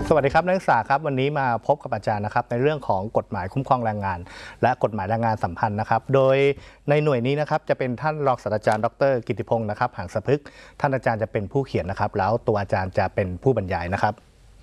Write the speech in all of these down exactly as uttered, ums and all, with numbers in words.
สวัสดีครับนักศึกษาครับวันนี้มาพบกับอาจารย์นะครับในเรื่องของกฎหมายคุ้มครองแรงงานและกฎหมายแรงงานสัมพันธ์นะครับโดยในหน่วยนี้นะครับจะเป็นท่านรองศาสตราจารย์ดรกิติพงศ์นะครับหางสะพึกท่านอาจารย์จะเป็นผู้เขียนนะครับแล้วตัวอาจารย์จะเป็นผู้บรรยายนะครับ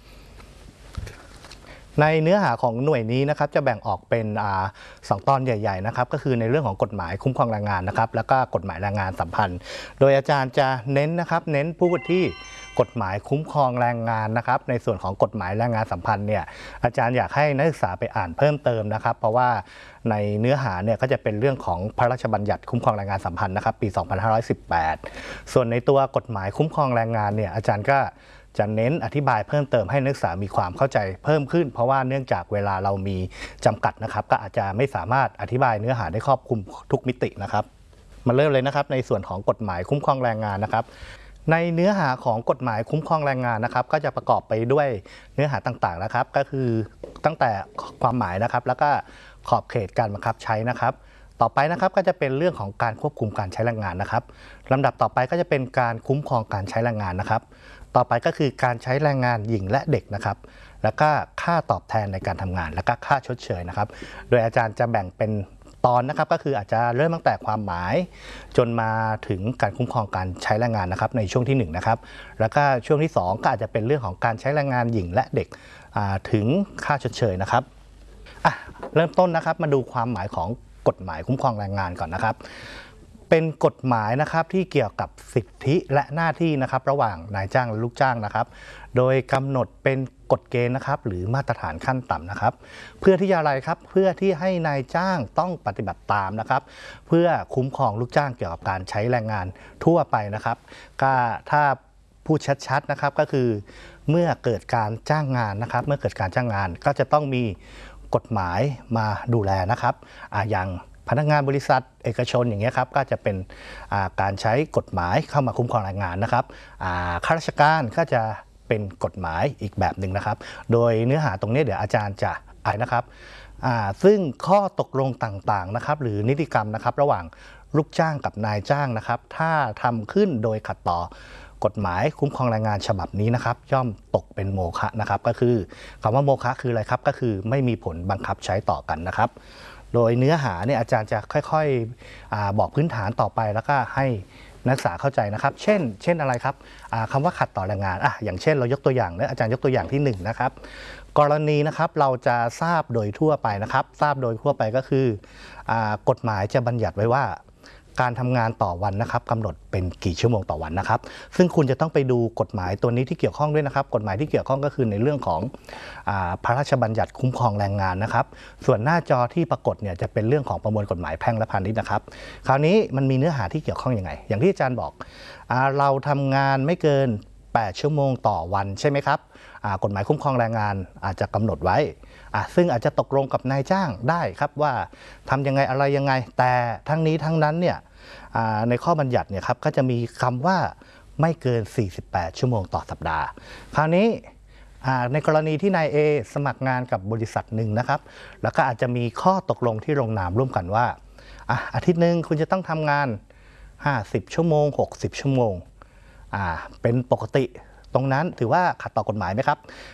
ในเนื้อหาของหน่วยนี้นะครับจะแบ่งออกเป็นอ่าสองตอนใหญ่ๆนะครับก็คือในเรื่องของกฎหมายคุ้มครองแรงงานนะครับแล้วก็กฎหมายแรงงานสัมพันธ์โดยอาจารย์จะเน้นนะครับเน้นผู้ที่กฎหมายคุ้มครองแรงงานนะครับในส่วนของกฎหมายแรงงานสัมพันธ์เนี่ยอาจารย์อยากให้นักศึกษาไปอ่านเพิ่มเติมนะครับเพราะว่าในเนื้อหาเนี่ยก็จะเป็นเรื่องของพระราชบัญญัติคุ้มครองแรงงานสัมพันธ์นะครับปีสองพันห้าร้อยสิบแปดส่วนในตัวกฎหมายคุ้มครองแรงงานเนี่ยอาจารย์ก็จะเน้นอธิบายเพิ่มเติมให้นักศึกษามีความเข้าใจเพิ่มขึ้นเพราะว่าเนื่องจากเวลาเรามีจำกัดนะครับก็อาจจะไม่สามารถอธิบายเนื้อหาได้ครอบคลุมทุกมิตินะครับมาเริ่มเลยนะครับในส่วนของกฎหมายคุ้มครองแรงงานนะครับในเนื้อหาของกฎหมายคุ้มครองแรงงานนะครับก็จะประกอบไปด้วยเนื้อหาต่างๆนะครับก็คือตั้งแต่ความหมายนะครับแล้วก็ขอบเขตการบังคับใช้นะครับต่อไปนะครับก็จะเป็นเรื่องของการควบคุมการใช้แรงงานนะครับลำดับต่อไปก็จะเป็นการคุ้มครองการใช้แรงงานนะครับต่อไปก็คือการใช้แรงงานหญิงและเด็กนะครับแล้วก็ค่าตอบแทนในการทำงานแล้วก็ค่าชดเชยนะครับโดยอาจารย์จะแบ่งเป็นตอนนะครับก็คืออาจจะเริ่มตั้งแต่ความหมายจนมาถึงการคุ้มครองการใช้แรงงานนะครับในช่วงที่หนึ่งนะครับแล้วก็ช่วงที่สองก็อาจจะเป็นเรื่องของการใช้แรงงานหญิงและเด็กถึงค่าชดเชยนะครับอ่ะเริ่มต้นนะครับมาดูความหมายของกฎหมายคุ้มครองแรงงานก่อนนะครับเป็นกฎหมายนะครับที่เกี่ยวกับสิทธิและหน้าที่นะครับระหว่างนายจ้างและลูกจ้างนะครับโดยกำหนดเป็นกฎเกณฑ์นะครับหรือมาตรฐานขั้นต่ำนะครับเพื่อที่จะอะไรครับเพื่อที่ให้นายจ้างต้องปฏิบัติตามนะครับเพื่อคุ้มครองลูกจ้างเกี่ยวกับการใช้แรงงานทั่วไปนะครับก็ถ้าพูดชัดๆนะครับก็คือเมื่อเกิดการจ้างงานนะครับเมื่อเกิดการจ้างงานก็จะต้องมีกฎหมายมาดูแลนะครับอ่าอย่างพนักงานบริษัทเอกชนอย่างเงี้ยครับก็จะเป็นการใช้กฎหมายเข้ามาคุ้มครองแรงงานนะครับข้าราชการก็จะเป็นกฎหมายอีกแบบหนึ่งนะครับโดยเนื้อหาตรงนี้เดี๋ยวอาจารย์จะอ่านนะครับซึ่งข้อตกลงต่างๆนะครับหรือนิติกรรมนะครับระหว่างลูกจ้างกับนายจ้างนะครับถ้าทำขึ้นโดยขัดต่อกฎหมายคุ้มครองแรงงานฉบับนี้นะครับย่อมตกเป็นโมฆะนะครับก็คือคำว่าโมฆะคืออะไรครับก็คือไม่มีผลบังคับใช้ต่อกันนะครับโดยเนื้อหาเนี่ยอาจารย์จะค่อยๆบอกพื้นฐานต่อไปแล้วก็ให้นักศึกษาเข้าใจนะครับเช่นเช่นอะไรครับคำว่าขัดต่อแรงงานอ่ะอย่างเช่นเรายกตัวอย่างนะอาจารย์ยกตัวอย่างที่หนึ่งนะครับกรณีนะครับเราจะทราบโดยทั่วไปนะครับทราบโดยทั่วไปก็คือกฎหมายจะบัญญัติไว้ว่าการทำงานต่อวันนะครับกำหนดเป็นกี่ชั่วโมงต่อวันนะครับซึ่งคุณจะต้องไปดูกฎหมายตัวนี้ที่เกี่ยวข้องด้วยนะครับกฎหมายที่เกี่ยวข้องก็คือในเรื่องของพระราชบัญญัติคุ้มครองแรงงานนะครับส่วนหน้าจอที่ปรากฏเนี่ยจะเป็นเรื่องของประมวลกฎหมายแพ่งและพาณิชย์นะครับคราวนี้มันมีเนื้อหาที่เกี่ยวข้องยังไงอย่างที่อาจารย์บอกเราทำงานไม่เกินแปดชั่วโมงต่อวันใช่ไหมครับกฎหมายคุ้มครองแรงงานอาจจะกำหนดไว้ซึ่งอาจจะตกลงกับนายจ้างได้ครับว่าทำยังไงอะไรยังไงแต่ทั้งนี้ทั้งนั้นเนี่ยในข้อบัญญัติเนี่ยครับก็จะมีคำว่าไม่เกินสี่สิบแปดชั่วโมงต่อสัปดาห์คราวนี้ในกรณีที่นาย A สมัครงานกับบริษัทหนึ่งนะครับแล้วก็อาจจะมีข้อตกลงที่ลงนามร่วมกันว่าอาทิตย์หนึ่งคุณจะต้องทำงานห้าสิบชั่วโมงหกสิบชั่วโมงเป็นปกติตรงนั้นถือว่าขัดต่อกฎหมายไหมครับ